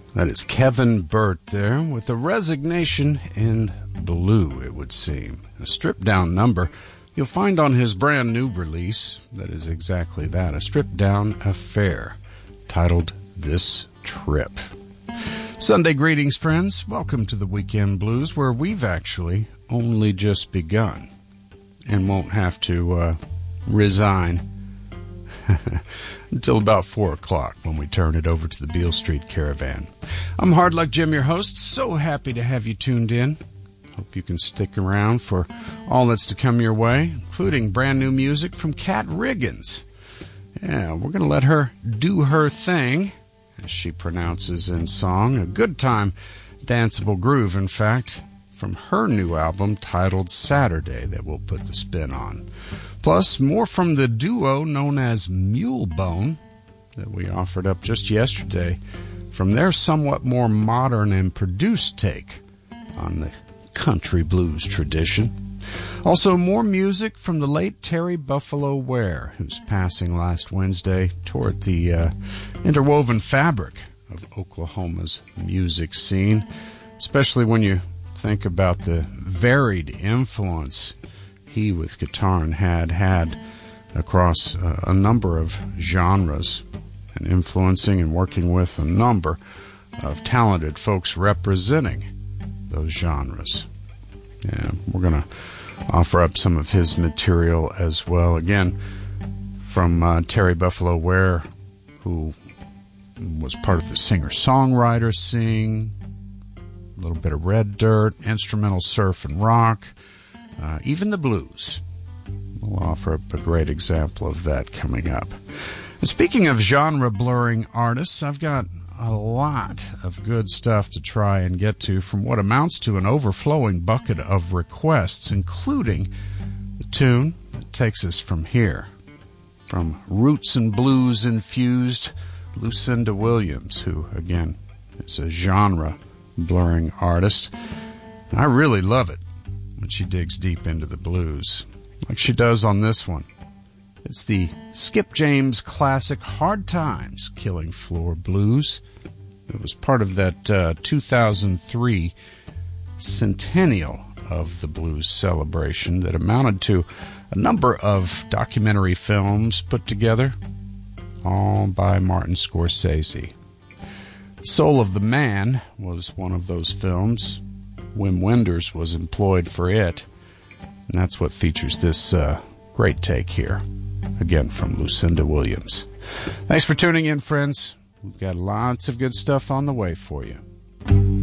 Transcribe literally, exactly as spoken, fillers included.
That is Kevin Burt there with a resignation in blue, it would seem. A stripped-down number you'll find on his brand new release that is exactly that, a stripped-down affair titled This Trip. Sunday greetings, friends. Welcome to the Weekend Blues, where we've actually only just begun and won't have to uh, resign until about four o'clock when we turn it over to the Beale Street Caravan. I'm Hard Luck Jim, your host. So happy to have you tuned in. Hope you can stick around for all that's to come your way, including brand new music from Kat Riggins. Yeah, we're going to let her do her thing, as she pronounces in song. A good time, danceable groove, in fact, from her new album titled Saturday that we'll put the spin on. Plus, more from the duo known as Mulebone that we offered up just yesterday from their somewhat more modern and produced take on the country blues tradition. Also, more music from the late Terry Buffalo Ware, whose passing last Wednesday toward the uh, interwoven fabric of Oklahoma's music scene, especially when you think about the varied influence he with guitar and had had across uh, a number of genres and influencing and working with a number of talented folks representing those genres. Yeah, we're going to offer up some of his material as well. Again, from uh, Terry Buffalo Ware, who was part of the singer-songwriter scene, a little bit of Red Dirt, instrumental surf and rock, uh, even the blues. We'll offer up a great example of that coming up. And speaking of genre-blurring artists, I've got a lot of good stuff to try and get to from what amounts to an overflowing bucket of requests, including the tune that takes us from here, from roots and blues infused Lucinda Williams, who, again, is a genre-blurring artist. I really love it when she digs deep into the blues, like she does on this one. It's the Skip James classic Hard Times Killing Floor Blues. It was part of that uh, two thousand three centennial of the blues celebration that amounted to a number of documentary films put together, all by Martin Scorsese. Soul of the Man was one of those films. Wim Wenders was employed for it, and that's what features this uh, great take here, again from Lucinda Williams. Thanks for tuning in, friends. We've got lots of good stuff on the way for you.